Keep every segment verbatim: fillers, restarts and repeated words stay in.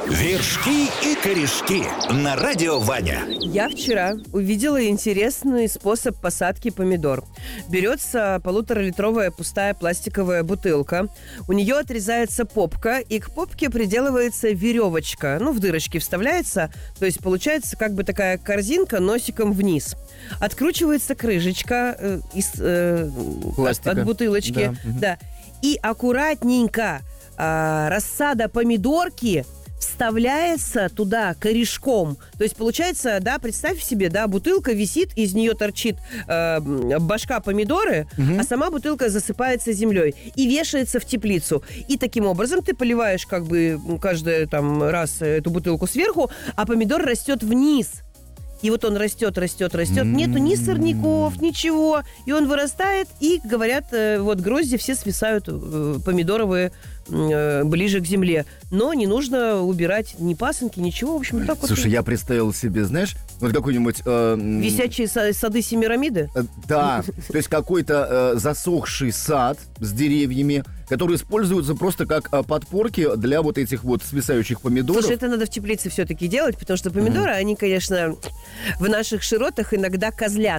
Вершки и корешки на радио Ваня. Я вчера увидела интересный способ посадки помидор. Берется полуторалитровая пустая пластиковая бутылка. У нее отрезается попка, и к попке приделывается веревочка. Ну, в дырочки вставляется. То есть получается как бы такая корзинка носиком вниз. Откручивается крышечка э, из, э, от, от бутылочки. Да. Да. И аккуратненько э, рассада помидорки вставляется туда корешком. То есть получается, да, представь себе, да, бутылка висит, из нее торчит э, башка помидоры, угу. а сама бутылка засыпается землей и вешается в теплицу. И таким образом ты поливаешь как бы каждый там раз эту бутылку сверху, а помидор растет вниз. И вот он растет, растет, растет. Нету ни сорняков, ничего. И он вырастает, и, говорят, вот грозди все свисают помидоровые ближе к земле. Но не нужно убирать ни пасынки, ничего. В общем, так вот. Слушай, я представил себе, знаешь, вот какой-нибудь... Э, Висячие сады Семирамиды? Э, да, то есть какой-то э, засохший сад с деревьями, которые используются просто как э, подпорки для вот этих вот свисающих помидоров. Слушай, это надо в теплице все-таки делать, потому что помидоры, mm-hmm. они, конечно, в наших широтах иногда козлят.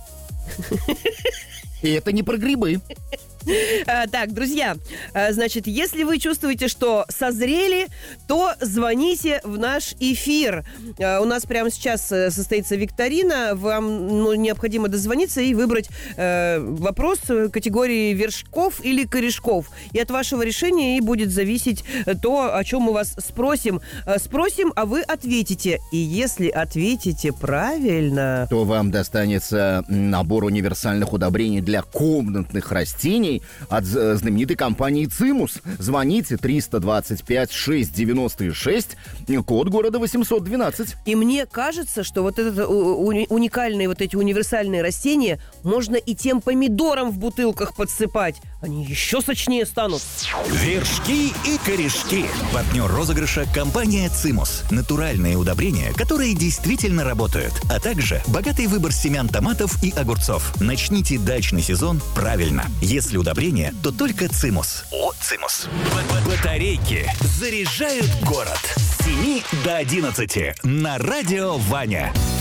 И это не про грибы. А, так, друзья, а, значит, если вы чувствуете, что созрели, то звоните в наш эфир. А, у нас прямо сейчас состоится викторина. Вам ну, необходимо дозвониться и выбрать э, вопрос категории вершков или корешков. И от вашего решения и будет зависеть то, о чем мы вас спросим. А, спросим, а вы ответите. И если ответите правильно, то вам достанется набор универсальных удобрений для комнатных растений от знаменитой компании «Цимус». Звоните триста двадцать пять шестьсот девяносто шесть, код города восемьсот двенадцать. И мне кажется, что вот это уни- уникальные вот эти универсальные растения можно и тем помидорам в бутылках подсыпать. Они еще сочнее станут. Вершки и корешки. Партнер розыгрыша – компания «Цимус». Натуральные удобрения, которые действительно работают. А также богатый выбор семян томатов и огурцов. Начните дачный сезон правильно. Если удобрения, то только «Цимус». От «Цимус». Батарейки заряжают город. С семи до одиннадцати на радио Ваня.